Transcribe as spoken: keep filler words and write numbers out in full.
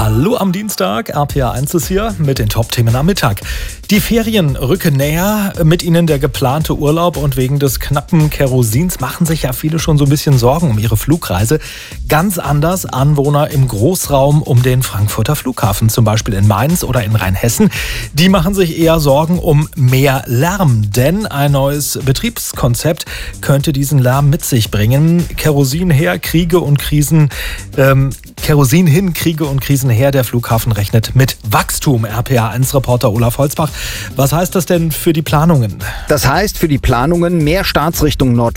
Hallo am Dienstag, R P A eins ist hier mit den Top-Themen am Mittag. Die Ferien rücken näher, mit ihnen der geplante Urlaub und wegen des knappen Kerosins machen sich ja viele schon so ein bisschen Sorgen um ihre Flugreise. Ganz anders Anwohner im Großraum um den Frankfurter Flughafen, zum Beispiel in Mainz oder in Rheinhessen. Die machen sich eher Sorgen um mehr Lärm, denn ein neues Betriebskonzept könnte diesen Lärm mit sich bringen. Kerosin her, Kriege und Krisen, ähm, Kerosin hin, Kriege und Krisen her. Der Flughafen rechnet mit Wachstum. R P A eins Reporter Olaf Holzbach. Was heißt das denn für die Planungen? Das heißt für die Planungen mehr Starts Richtung Nord